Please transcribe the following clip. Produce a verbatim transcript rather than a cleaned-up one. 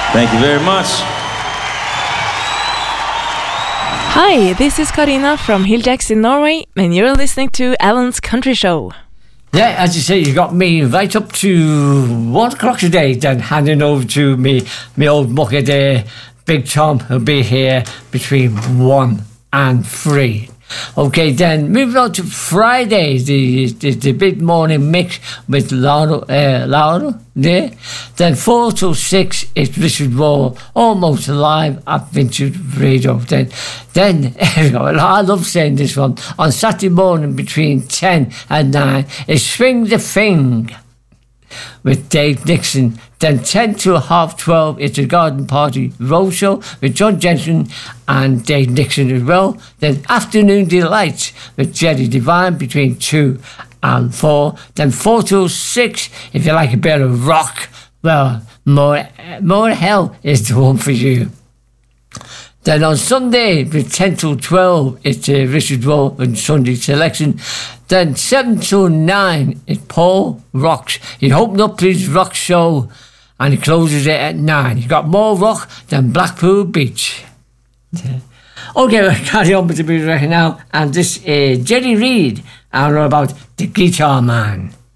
Thank you very much. Hi, this is Karina from Hilljacks in Norway, and you're listening to Alan's Country Show. Yeah, as you say, you got me right up to one o'clock today, then handing over to me, me old mucker there, Big Tom, who'll be here between one and three. Okay, then moving on to Friday, the the, the big morning mix with Laura, uh, Laura there. Then four till six is Richard Raw, almost live at Vintage Radio. Then, then I love saying this one. On Saturday morning between ten and nine is Swing the Thing with Dave Nixon. Then ten to half twelve is the Garden Party Roadshow with John Jensen and Dave Nixon as well. Then Afternoon Delights with Jerry Devine between two and four. Then four to six, if you like a bit of rock, well, more, more Hell is the one for you. Then on Sunday, with ten till twelve, it's uh, Richard Rowe and Sunday Selection. Then seven till nine, it's Paul Rocks. He opened up his rock show and he closes it at nine. He got more rock than Blackpool Beach. Okay, we'll carry on with the music right now. And this is Jerry Reed, and about the Guitar Man.